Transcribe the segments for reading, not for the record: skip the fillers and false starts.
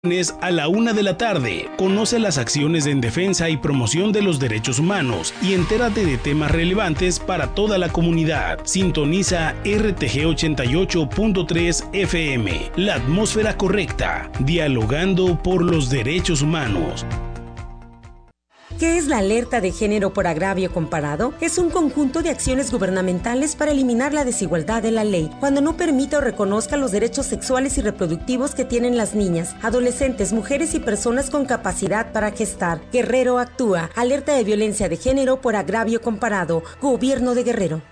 A la 1 de la tarde, conoce las acciones en defensa y promoción de los derechos humanos y entérate de temas relevantes para toda la comunidad. Sintoniza RTG 88.3 FM, la atmósfera correcta, dialogando por los derechos humanos. ¿Qué es la alerta de género por agravio comparado? Es un conjunto de acciones gubernamentales para eliminar la desigualdad de la ley, cuando no permita o reconozca los derechos sexuales y reproductivos que tienen las niñas, adolescentes, mujeres y personas con capacidad para gestar. Guerrero actúa. Alerta de violencia de género por agravio comparado. Gobierno de Guerrero.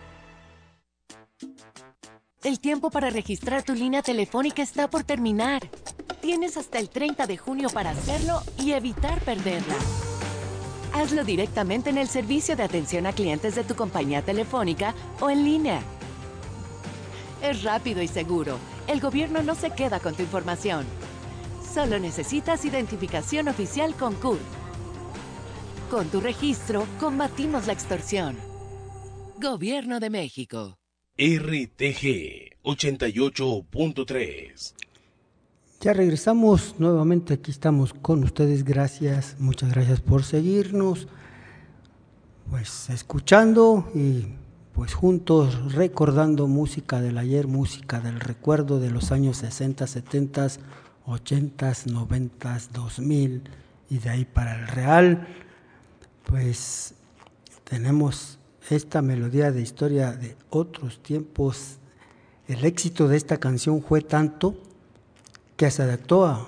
El tiempo para registrar tu línea telefónica está por terminar. Tienes hasta el 30 de junio para hacerlo y evitar perderla. Hazlo directamente en el servicio de atención a clientes de tu compañía telefónica o en línea. Es rápido y seguro. El gobierno no se queda con tu información. Solo necesitas identificación oficial con CURP. Con tu registro, combatimos la extorsión. Gobierno de México. RTG 88.3. Ya regresamos nuevamente, aquí estamos con ustedes, gracias, muchas gracias por seguirnos, pues escuchando y pues juntos recordando música del ayer, música del recuerdo de los años 60, 70, 80, 90, 2000 y de ahí para el real. Pues tenemos esta melodía de historia de otros tiempos. El éxito de esta canción fue tanto que se adaptó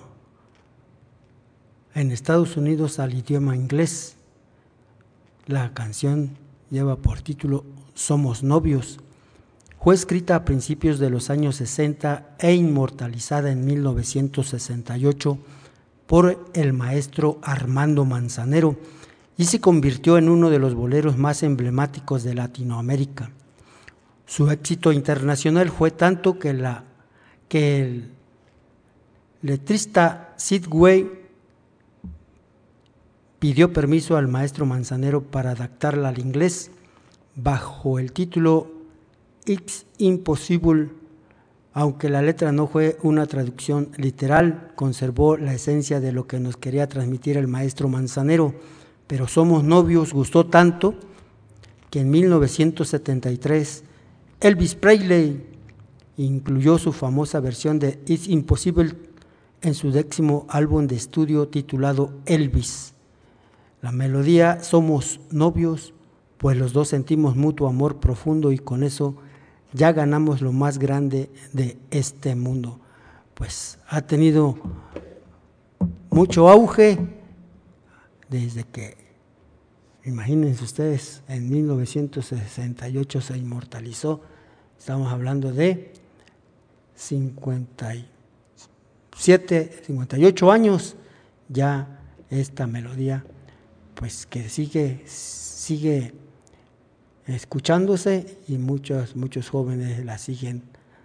en Estados Unidos al idioma inglés. La canción lleva por título Somos Novios. Fue escrita a principios de los años 60 e inmortalizada en 1968 por el maestro Armando Manzanero y se convirtió en uno de los boleros más emblemáticos de Latinoamérica. Su éxito internacional fue tanto que el letrista Sid Wei pidió permiso al maestro Manzanero para adaptarla al inglés bajo el título It's Impossible. Aunque la letra no fue una traducción literal, conservó la esencia de lo que nos quería transmitir el maestro Manzanero, pero Somos Novios gustó tanto que en 1973 Elvis Presley incluyó su famosa versión de It's Impossible en su 10º álbum de estudio titulado Elvis. La melodía Somos Novios, pues los dos sentimos mutuo amor profundo y con eso ya ganamos lo más grande de este mundo. Pues ha tenido mucho auge desde que, imagínense ustedes, en 1968 se inmortalizó. Estamos hablando de 58 años, ya esta melodía, pues que sigue escuchándose y muchos jóvenes la siguen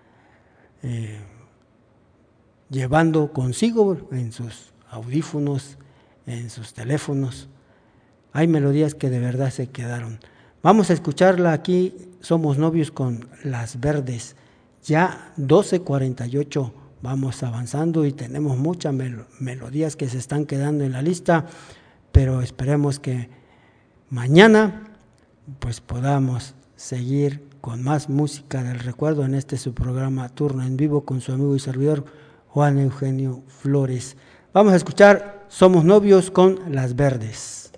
llevando consigo en sus audífonos, en sus teléfonos. Hay melodías que de verdad se quedaron. Vamos a escucharla aquí, Somos Novios con Las Verdes. Ya 12:48, vamos avanzando y tenemos muchas melodías que se están quedando en la lista, pero esperemos que mañana pues podamos seguir con más música del recuerdo en este su programa Turno en Vivo con su amigo y servidor Juan Eugenio Flores. Vamos a escuchar Somos Novios con Las Verdes.